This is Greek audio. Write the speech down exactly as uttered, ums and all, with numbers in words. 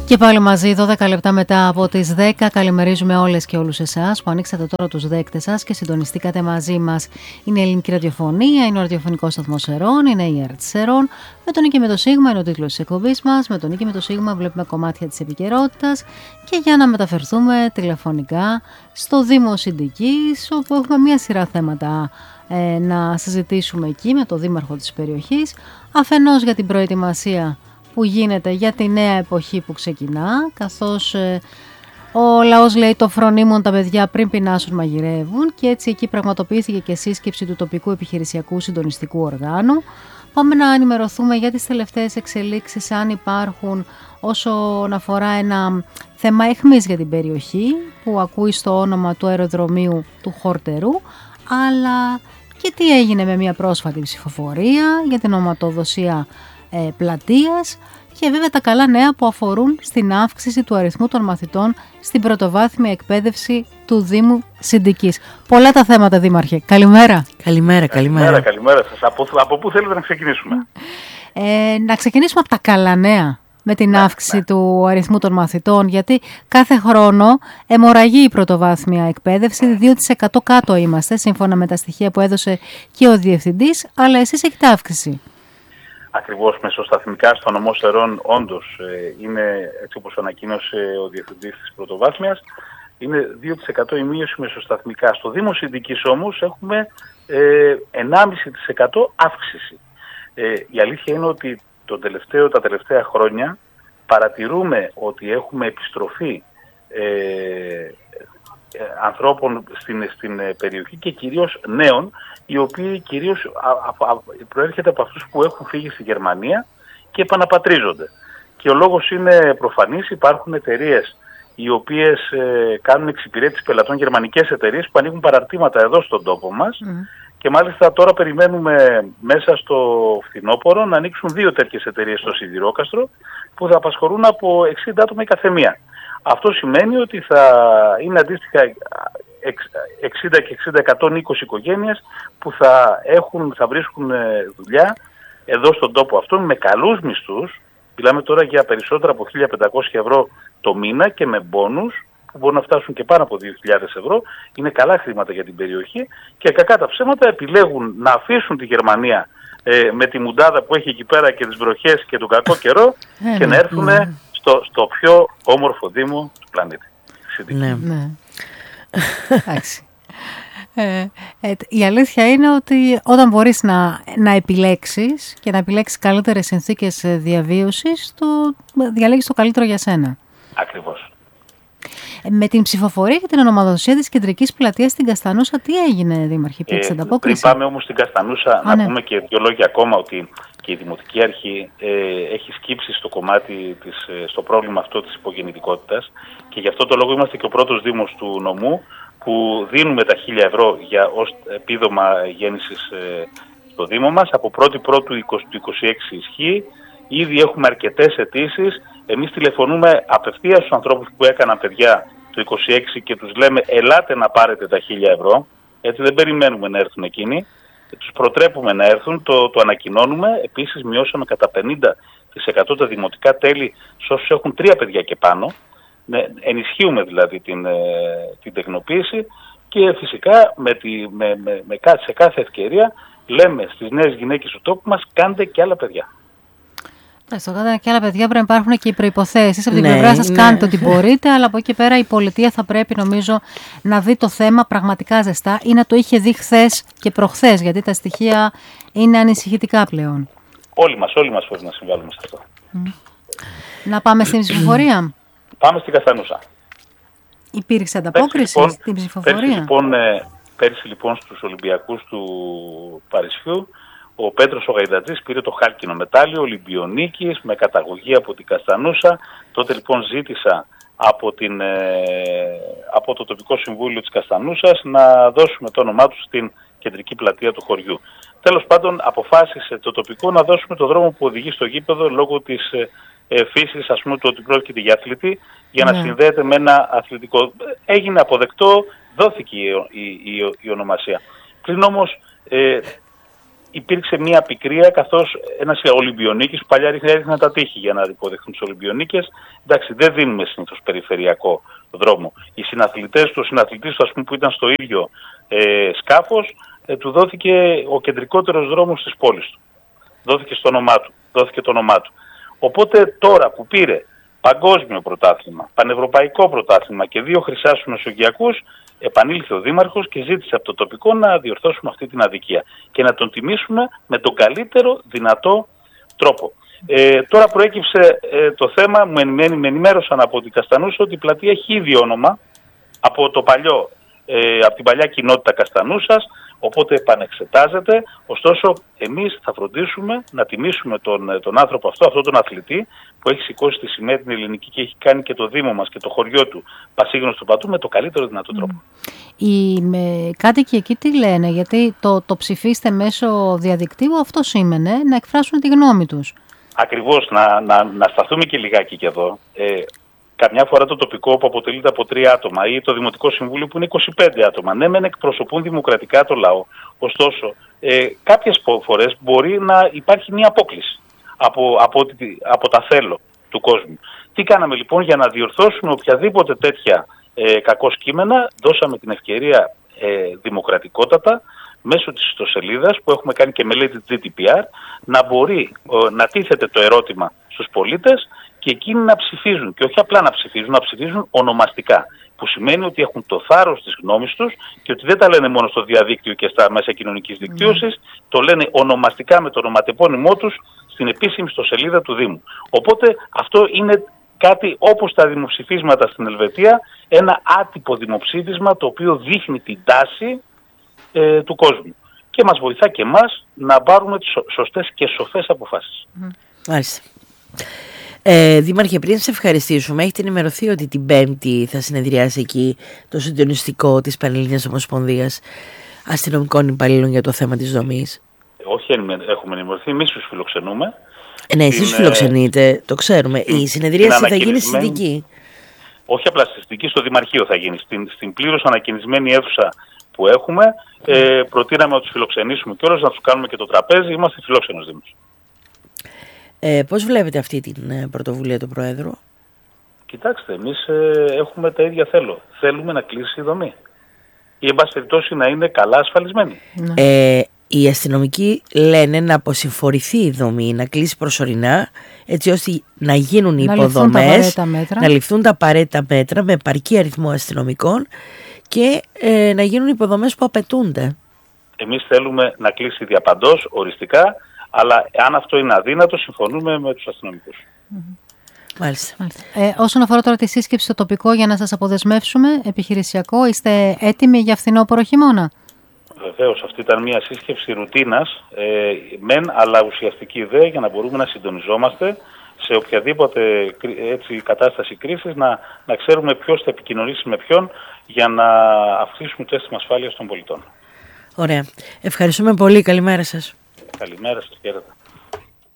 Και πάλι μαζί, δώδεκα λεπτά μετά από τις δέκα, καλημερίζουμε όλες και όλους εσάς που ανοίξατε τώρα τους δέκτες σας και συντονιστήκατε μαζί μας. Είναι η Ελληνική Ραδιοφωνία, είναι ο ραδιοφωνικός σταθμός Ερών, είναι η ΕΡΤ Ερών. Με τον Νίκη με το Σίγμα είναι ο τίτλος της εκπομπής μας. Με τον Νίκη με το Σίγμα βλέπουμε κομμάτια της επικαιρότητας και για να μεταφερθούμε τηλεφωνικά στο Δήμο Συντικής, όπου έχουμε μια σειρά θέματα ε, να συζητήσουμε εκεί με τον δήμαρχο της περιοχής. Αφενός για την προετοιμασία που γίνεται για τη νέα εποχή που ξεκινά, καθώς ε, ο λαός λέει το φρονίμουν τα παιδιά πριν πεινάσουν μαγειρεύουν, και έτσι εκεί πραγματοποιήθηκε και σύσκεψη του τοπικού επιχειρησιακού συντονιστικού οργάνου. Πάμε να ενημερωθούμε για τις τελευταίες εξελίξεις, αν υπάρχουν, όσον αφορά ένα θέμα αιχμής για την περιοχή που ακούει στο όνομα του αεροδρομίου του Χορτερού, αλλά και τι έγινε με μια πρόσφατη ψηφοφορία για την οματοδοσία ε, πλατείας, και βέβαια τα καλά νέα που αφορούν στην αύξηση του αριθμού των μαθητών στην πρωτοβάθμια εκπαίδευση του Δήμου Συντικής. Πολλά τα θέματα, Δήμαρχε. Καλημέρα. Καλημέρα, καλημέρα. Καλημέρα σας. Από, από πού θέλετε να ξεκινήσουμε? Ε, να ξεκινήσουμε από τα καλά νέα με την ναι, αύξηση ναι. του αριθμού των μαθητών, γιατί κάθε χρόνο αιμορραγεί η πρωτοβάθμια εκπαίδευση, δύο τοις εκατό κάτω είμαστε, σύμφωνα με τα στοιχεία που έδωσε και ο Διευθυντής, αλλά εσείς έχετε αύξηση. Ακριβώς, μεσοσταθμικά στο νομό Ερών, όντως ε, είναι, έτσι όπως ανακοίνωσε ο Διευθυντής της Πρωτοβάθμιας, είναι δύο τοις εκατό η μείωση μεσοσταθμικά. Στο Δήμο Συντικής όμως έχουμε ε, ενάμιση τοις εκατό αύξηση. Ε, η αλήθεια είναι ότι το τελευταίο, τα τελευταία χρόνια παρατηρούμε ότι έχουμε επιστροφή ε, ε, ανθρώπων στην, στην περιοχή και κυρίως νέων, οι οποίοι κυρίως α, α, προέρχεται από αυτούς που έχουν φύγει στη Γερμανία και επαναπατρίζονται. Και ο λόγος είναι προφανής, υπάρχουν εταιρείες οι οποίες ε, κάνουν εξυπηρέτηση πελατών, γερμανικές εταιρείες που ανοίγουν παραρτήματα εδώ στον τόπο μας, mm. και μάλιστα τώρα περιμένουμε μέσα στο φθινόπωρο να ανοίξουν δύο τέτοιες εταιρείες στο Σιδηρόκαστρο που θα απασχολούν από εξήντα άτομα η καθεμία. Αυτό σημαίνει ότι θα είναι αντίστοιχα εξήντα και εξήντα εκατόν είκοσι οικογένειες που θα, έχουν, θα βρίσκουν δουλειά εδώ στον τόπο αυτόν με καλούς μισθούς. Μιλάμε τώρα για περισσότερα από χίλια πεντακόσια ευρώ το μήνα και με μπόνους που μπορούν να φτάσουν και πάνω από δύο χιλιάδες ευρώ. Είναι καλά χρήματα για την περιοχή και κακά τα ψέματα επιλέγουν να αφήσουν τη Γερμανία ε, με τη μουντάδα που έχει εκεί πέρα και τις βροχές και τον κακό καιρό και να έρθουν στο, στο πιο όμορφο Δήμο του πλανήτη. Ναι, ναι. Εντάξει. Ε, ε, η αλήθεια είναι ότι όταν μπορείς να, να επιλέξεις και να επιλέξεις καλύτερες συνθήκες διαβίωσης, το διαλέγεις το καλύτερο για σένα. Ακριβώς. Ε, με την ψηφοφορία για την ονομαδοσία της κεντρικής πλατείας στην Καστανούσα, τι έγινε, Δήμαρχε, υπήρξε ε, ανταπόκριση? Πριν πάμε όμως στην Καστανούσα, Α, να ναι. πούμε και δύο λόγια ακόμα ότι και η Δημοτική Αρχή ε, έχει σκύψει στο κομμάτι, της, στο πρόβλημα αυτό της υπογεννητικότητας, και γι' αυτό το λόγο είμαστε και ο πρώτος Δήμος του νομού που δίνουμε τα χίλια ευρώ για, ως επίδομα γέννησης ε, στο Δήμο μας. Από πρώτη πρώτου είκοσι έξι ισχύει, ήδη έχουμε αρκετές αιτήσεις. Εμείς τηλεφωνούμε απευθείας στους ανθρώπους που έκαναν παιδιά το είκοσι έξι και τους λέμε ελάτε να πάρετε τα χίλια ευρώ, έτσι δεν περιμένουμε να έρθουν εκείνοι. Τους προτρέπουμε να έρθουν, το, το ανακοινώνουμε. Επίσης μειώσαμε κατά πενήντα τοις εκατό τα δημοτικά τέλη σε όσους έχουν τρία παιδιά και πάνω. Ναι, ενισχύουμε δηλαδή την, ε, την τεκνοποίηση και φυσικά με τη, με, με, με, σε κάθε ευκαιρία λέμε στις νέες γυναίκες του τόπου μας κάντε και άλλα παιδιά. Στο κάτω και άλλα παιδιά πρέπει να υπάρχουν και οι προϋποθέσεις. Από την ναι, πλευρά σας ναι. κάνετε ό,τι μπορείτε, αλλά από εκεί πέρα η πολιτεία θα πρέπει νομίζω να δει το θέμα πραγματικά ζεστά ή να το είχε δει χθες και προχθές, γιατί τα στοιχεία είναι ανησυχητικά πλέον. Όλοι μας, όλοι μας πρέπει να συμβάλλουμε σε αυτό. Mm. Να πάμε στην ψηφοφορία. Πάμε στην Καστανούσα. Υπήρξε ανταπόκριση λοιπόν, στην ψηφοφορία? Πέρσι λοιπόν, ε, πέρσι λοιπόν στους Ολυμπιακούς του Παρισιού ο Πέτρος ο Γαϊδατζής πήρε το χάλκινο μετάλλιο Ολυμπιονίκης με καταγωγή από την Καστανούσα. Τότε λοιπόν ζήτησα από, την, ε, από το τοπικό συμβούλιο της Καστανούσας να δώσουμε το όνομά του στην κεντρική πλατεία του χωριού. Τέλος πάντων αποφάσισε το τοπικό να δώσουμε το δρόμο που οδηγεί στο γήπεδο λόγω της ε, φύσης, ας πούμε, του ότι πρόκειται για αθλητή, για να mm. συνδέεται με ένα αθλητικό. Έγινε αποδεκτό, δόθηκε η, η, η, η ονομασία. Πριν όμως ε, υπήρξε μια πικρία, καθώς ένας Ολυμπιονίκης, παλιά έριχνε τα τείχη για να υποδεχθούν τους Ολυμπιονίκες. Εντάξει, δεν δίνουμε συνήθως περιφερειακό δρόμο. Οι συναθλητές του, ο συναθλητής του, ας πούμε, που ήταν στο ίδιο ε, σκάφος, ε, του δόθηκε ο κεντρικότερος δρόμος της πόλης του. Δόθηκε στο όνομά του. Δόθηκε το όνομά του. Οπότε τώρα που πήρε παγκόσμιο πρωτάθλημα, πανευρωπαϊκό πρωτάθλημα και δύο χρυσά στους Μεσογειακούς, επανήλθε ο Δήμαρχος και ζήτησε από το τοπικό να διορθώσουμε αυτή την αδικία και να τον τιμήσουμε με τον καλύτερο δυνατό τρόπο. Ε, τώρα προέκυψε ε, το θέμα, μου ενημέρωσαν, με ενημέρωσαν από την Καστανούσα ότι η πλατεία έχει ήδη όνομα από, το παλιό, ε, από την παλιά κοινότητα Καστανούσας, οπότε επανεξετάζεται. Ωστόσο, εμείς θα φροντίσουμε να τιμήσουμε τον, τον άνθρωπο αυτό, αυτόν τον αθλητή που έχει σηκώσει τη σημαία την ελληνική και έχει κάνει και το Δήμο μας και το χωριό του πασίγνωστο πατού με το καλύτερο δυνατό τρόπο. Mm. Οι με, κάτοικοι εκεί τι λένε, γιατί το, το ψηφίστε μέσω διαδικτύου, αυτό σήμαινε να εκφράσουν τη γνώμη τους. Ακριβώς, να, να, να σταθούμε και λιγάκι και εδώ. Ε, Καμιά φορά το τοπικό που αποτελείται από τρία άτομα ή το Δημοτικό Συμβούλιο που είναι είκοσι πέντε άτομα, ναι, μεν εκπροσωπούν δημοκρατικά το λαό. Ωστόσο, ε, κάποιες φορές μπορεί να υπάρχει μια απόκληση από, από, από τα θέλω του κόσμου. Τι κάναμε λοιπόν για να διορθώσουμε οποιαδήποτε τέτοια ε, κακό κείμενα, δώσαμε την ευκαιρία ε, δημοκρατικότατα μέσω της ιστοσελίδας που έχουμε κάνει και μελέτη τζι ντι πι αρ να μπορεί ε, να τίθεται το ερώτημα στους πολίτες και εκείνοι να ψηφίζουν, και όχι απλά να ψηφίζουν, να ψηφίζουν ονομαστικά. Που σημαίνει ότι έχουν το θάρρος της γνώμης τους και ότι δεν τα λένε μόνο στο διαδίκτυο και στα μέσα κοινωνικής δικτύωσης, mm. το λένε ονομαστικά με το ονοματεπώνυμό τους στην επίσημη ιστοσελίδα του Δήμου. Οπότε αυτό είναι κάτι όπως τα δημοψηφίσματα στην Ελβετία, ένα άτυπο δημοψήφισμα το οποίο δείχνει την τάση ε, του κόσμου. Και μας βοηθά και εμάς να πάρουμε τις σωστές και σοφές αποφάσεις. Μάλιστα. Mm. Ε, Δήμαρχε, πριν σε ευχαριστήσουμε, έχετε ενημερωθεί ότι την Πέμπτη θα συνεδριάσει εκεί το συντονιστικό της Πανελλήνιας Ομοσπονδίας Αστυνομικών Υπαλλήλων για το θέμα της δομής? Όχι, έχουμε ενημερωθεί, εμείς τους φιλοξενούμε. Ε, ναι, εσείς τους φιλοξενείτε, το ξέρουμε. Η συνεδρίαση θα γίνει στη δική. Όχι απλά στη δική, στο Δημαρχείο θα γίνει. Στην, στην πλήρως ανακαινισμένη αίθουσα που έχουμε, ε, προτείναμε να τους φιλοξενήσουμε κιόλας, να τους κάνουμε και το τραπέζι. Είμαστε φιλόξενος Δήμος. Ε, πώς βλέπετε αυτή την ε, πρωτοβουλία του Προέδρου? Κοιτάξτε, εμείς ε, έχουμε τα ίδια θέλω. Θέλουμε να κλείσει η δομή. Ή εν πάση περιπτώσει να είναι καλά ασφαλισμένη. Ε, οι αστυνομικοί λένε να αποσυμφορηθεί η δομή, να κλείσει προσωρινά, έτσι ώστε να γίνουν οι να υποδομές, ληφθούν να ληφθούν τα απαραίτητα μέτρα με επαρκή αριθμό αστυνομικών και ε, να γίνουν οι υποδομές που απαιτούνται. Εμείς θέλουμε να κλείσει διαπαντός, οριστικά, αλλά αν αυτό είναι αδύνατο, συμφωνούμε με τους αστυνομικούς. Mm-hmm. Μάλιστα. Μάλιστα. Ε, όσον αφορά τώρα τη σύσκεψη στο τοπικό για να σας αποδεσμεύσουμε, επιχειρησιακό, είστε έτοιμοι για φθινόπωρο χειμώνα? Βεβαίως, αυτή ήταν μια σύσκεψη ρουτίνας, ε, μεν, αλλά ουσιαστική ιδέα για να μπορούμε να συντονιζόμαστε σε οποιαδήποτε έτσι, κατάσταση κρίσης, να, να ξέρουμε ποιος θα επικοινωνήσει με ποιον για να αυξήσουμε το αίσθημα ασφάλειας των πολιτών. Ωραία. Ευχαριστούμε πολύ. Καλημέρα σας. Καλημέρα σας. Χαίρετε.